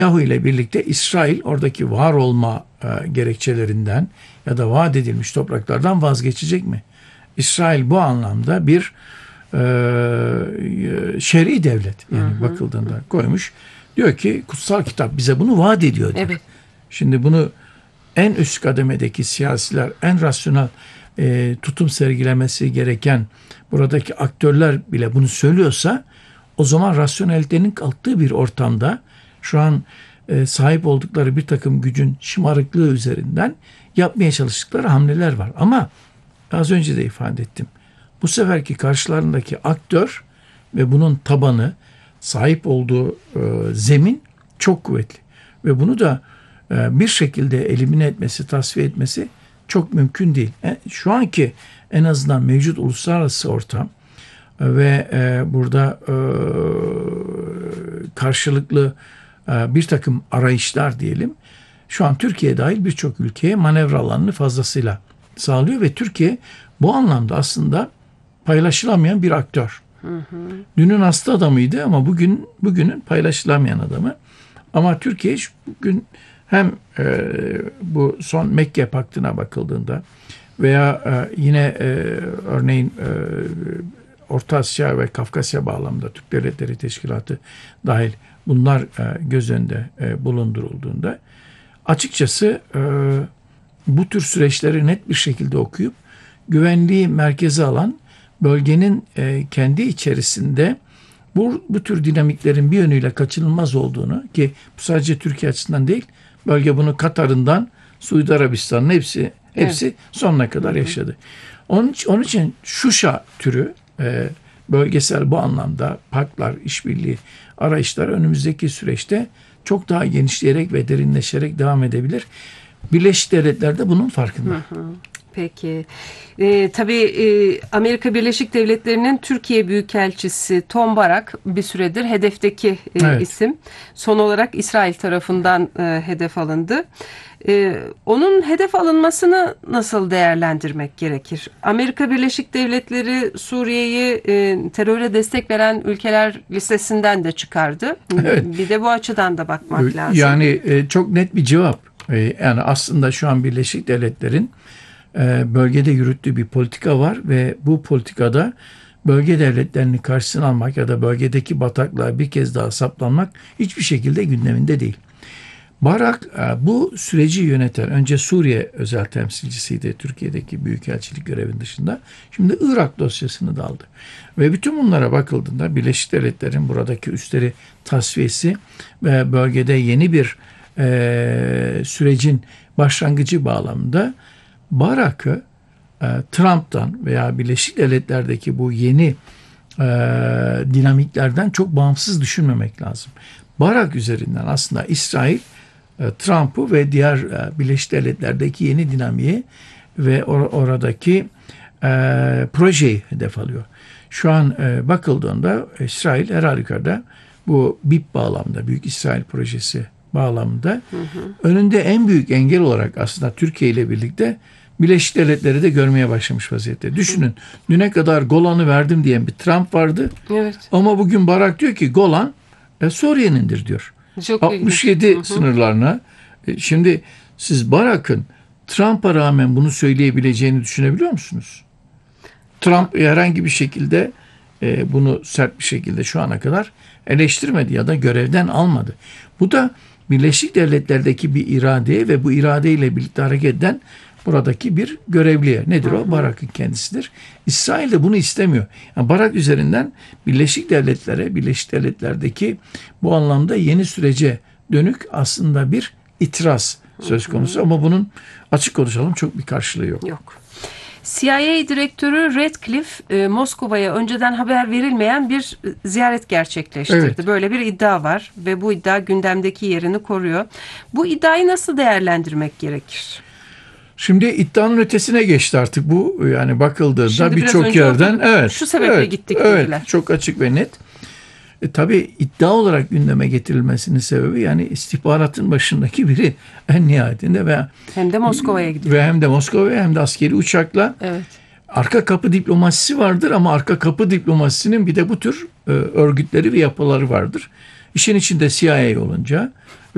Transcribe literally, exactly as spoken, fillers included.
Netanyahu ile birlikte İsrail oradaki var olma e, gerekçelerinden ya da vaat edilmiş topraklardan vazgeçecek mi? İsrail bu anlamda bir e, şer'i devlet, yani hı hı. bakıldığında koymuş. Diyor ki kutsal kitap bize bunu vaat ediyor. Diyor. Evet. Şimdi bunu en üst kademedeki siyasiler, en rasyonel e, tutum sergilemesi gereken buradaki aktörler bile bunu söylüyorsa, o zaman rasyonelitenin kalktığı bir ortamda şu an e, sahip oldukları bir takım gücün şımarıklığı üzerinden yapmaya çalıştıkları hamleler var. Ama az önce de ifade ettim. Bu seferki karşılarındaki aktör ve bunun tabanı, sahip olduğu e, zemin çok kuvvetli. Ve bunu da e, bir şekilde elimine etmesi, tasfiye etmesi çok mümkün değil. E, şu anki en azından mevcut uluslararası ortam e, ve e, burada e, karşılıklı e, bir takım arayışlar diyelim, şu an Türkiye dahil birçok ülkeye manevra alanını fazlasıyla sağlıyor ve Türkiye bu anlamda aslında paylaşılamayan bir aktör. Hı hı. Dünün hasta adamıydı ama bugün bugünün paylaşılamayan adamı. Ama Türkiye bugün hem e, bu son Mekke Paktı'na bakıldığında veya e, yine e, örneğin e, Orta Asya ve Kafkasya bağlamında Türk Devletleri Teşkilatı dahil bunlar e, göz önünde e, bulundurulduğunda açıkçası e, bu tür süreçleri net bir şekilde okuyup güvenliği merkeze alan, bölgenin e, kendi içerisinde bu, bu tür dinamiklerin bir yönüyle kaçınılmaz olduğunu, ki bu sadece Türkiye açısından değil, bölge bunu Katar'ından Suudi Arabistan'ın hepsi hepsi evet. sonuna kadar yaşadı. Onun, onun için Şuşa türü e, bölgesel bu anlamda parklar, işbirliği arayışlar önümüzdeki süreçte çok daha genişleyerek ve derinleşerek devam edebilir. Birleşik Devletler de bunun farkında. Hı hı. Peki. Ee, tabii e, Amerika Birleşik Devletleri'nin Türkiye Büyükelçisi Tom Barak bir süredir hedefteki e, evet. isim. Son olarak İsrail tarafından e, hedef alındı. E, onun hedef alınmasını nasıl değerlendirmek gerekir? Amerika Birleşik Devletleri Suriye'yi e, teröre destek veren ülkeler listesinden de çıkardı. Evet. Bir de bu açıdan da bakmak lazım. Yani e, çok net bir cevap. E, yani aslında şu an Birleşik Devletler'in bölgede yürüttüğü bir politika var ve bu politikada bölge devletlerini karşısına almak ya da bölgedeki bataklığa bir kez daha saplanmak hiçbir şekilde gündeminde değil. Barak bu süreci yöneten, önce Suriye özel temsilcisiydi Türkiye'deki büyükelçilik görevinin dışında. Şimdi Irak dosyasını da aldı. Ve bütün bunlara bakıldığında Birleşik Devletler'in buradaki üsleri tasfiyesi ve bölgede yeni bir e, sürecin başlangıcı bağlamında Barak'ı e, Trump'tan veya Birleşik Devletler'deki bu yeni e, dinamiklerden çok bağımsız düşünmemek lazım. Barak üzerinden aslında İsrail, e, Trump'ı ve diğer e, Birleşik Devletler'deki yeni dinamiği ve or- oradaki e, projeyi hedef alıyor. Şu an e, bakıldığında İsrail her halükarda bu B İ P bağlamında, Büyük İsrail Projesi bağlamında hı hı. önünde en büyük engel olarak aslında Türkiye ile birlikte Birleşik Devletleri de görmeye başlamış vaziyette. Düşünün, düne kadar Golan'ı verdim diyen bir Trump vardı. Evet. Ama bugün Barak diyor ki Golan e, Suriye'nindir diyor. Çok altmış yedi hı hı. sınırlarına. E, şimdi siz Barak'ın Trump'a rağmen bunu söyleyebileceğini düşünebiliyor musunuz? Trump herhangi bir şekilde e, bunu sert bir şekilde şu ana kadar eleştirmedi ya da görevden almadı. Bu da Birleşik Devletler'deki bir iradeye ve bu iradeyle birlikte hareket eden buradaki bir görevliye. Nedir o? Barak'ın kendisidir. İsrail de bunu istemiyor. Yani Barak üzerinden Birleşik Devletler'e, Birleşik Devletler'deki bu anlamda yeni sürece dönük aslında bir itiraz söz konusu. Ama bunun açık konuşalım çok bir karşılığı yok. Yok. C I A direktörü Ratcliffe e, Moskova'ya önceden haber verilmeyen bir ziyaret gerçekleştirdi. Evet. Böyle bir iddia var ve bu iddia gündemdeki yerini koruyor. Bu iddiayı nasıl değerlendirmek gerekir? Şimdi iddianın ötesine geçti artık bu, yani bakıldığında birçok yerden evet şu sebeple evet, gittik evet, dediler. Çok açık ve net. E, tabii iddia olarak gündeme getirilmesinin sebebi yani istihbaratın başındaki biri en nihayetinde ve hem de Moskova'ya gidiyor. Ve hem de Moskova'ya hem de askeri uçakla. Evet. Arka kapı diplomasisi vardır ama arka kapı diplomasisinin bir de bu tür e, örgütleri ve yapıları vardır. İşin içinde C I A olunca